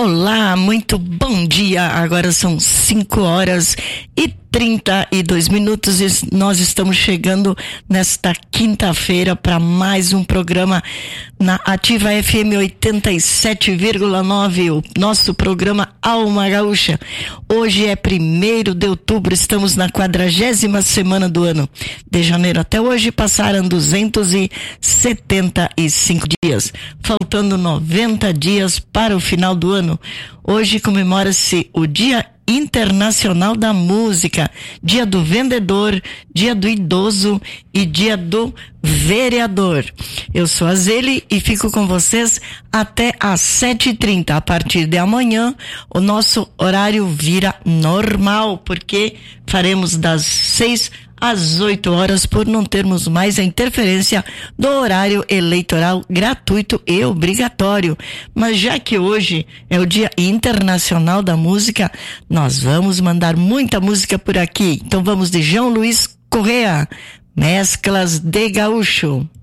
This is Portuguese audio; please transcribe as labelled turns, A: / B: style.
A: Olá, muito bom dia. Agora são 5h32 e nós estamos chegando nesta quinta-feira para mais um programa na Ativa FM 87,9, o nosso programa Alma Gaúcha. Hoje é 1º de outubro, estamos na 40ª semana do ano. De janeiro até hoje passaram 275 dias, faltando 90 dias para o final do ano. Hoje comemora-se o Dia Internacional da Música, Dia do Vendedor, Dia do Idoso e Dia do Vereador. Eu sou a Zeli e fico com vocês até às 7h30. A partir de amanhã, o nosso horário vira normal, porque faremos das 6 às 8 horas, por não termos mais a interferência do horário eleitoral gratuito e obrigatório. Mas já que hoje é o Dia Internacional da Música, nós vamos mandar muita música por aqui. Então vamos de João Luiz Correa, Mesclas de Gaúcho.